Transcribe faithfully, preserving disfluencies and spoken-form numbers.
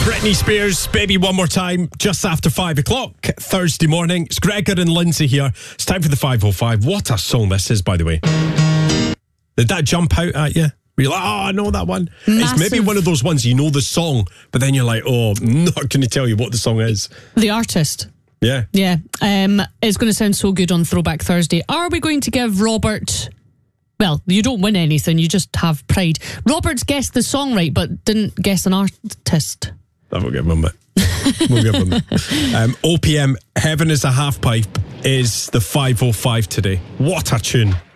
Britney Spears, Baby One More Time, just after five o'clock, Thursday morning. It's Gregor and Lindsay here. It's time for the five oh five. What a song this is, by the way. Did that jump out at you? Were you like, oh, I know that one? Massive. It's maybe one of those ones, you know the song, but then you're like, oh, I'm not going to tell you what the song is. The artist. Yeah. Yeah. Um, it's going to sound so good on Throwback Thursday. Are we going to give Robert... Well, you don't win anything, you just have pride. Robert's guessed the song right, but didn't guess an artist. I will give him a bit. We'll give him a bit. Um, O P M, Heaven is a Half Pipe is the five oh five today. What a tune.